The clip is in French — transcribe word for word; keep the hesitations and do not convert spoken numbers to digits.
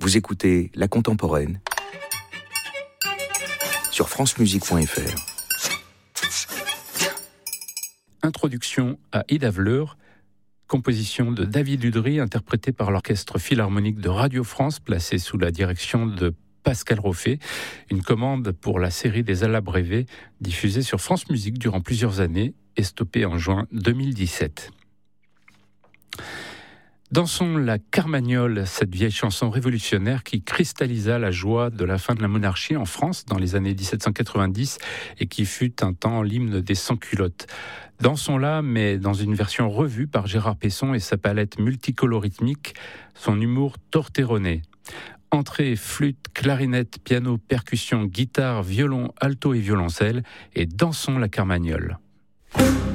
Vous écoutez La Contemporaine sur francemusique point f r. Introduction à Ida Vleur, composition de David Udry, interprétée par l'Orchestre Philharmonique de Radio France, placé sous la direction de Pascal Roffet, une commande pour la série des Alabrévés, diffusée sur France Musique durant plusieurs années et stoppée en juin deux mille dix-sept. Dansons la Carmagnole, cette vieille chanson révolutionnaire qui cristallisa la joie de la fin de la monarchie en France dans les années dix-sept cent quatre-vingt-dix et qui fut un temps l'hymne des sans-culottes. Dansons-la, mais dans une version revue par Gérard Pesson et sa palette multicolorhythmique, son humour torterronné. Entrée, flûte, clarinette, piano, percussion, guitare, violon, alto et violoncelle, et dansons la Carmagnole.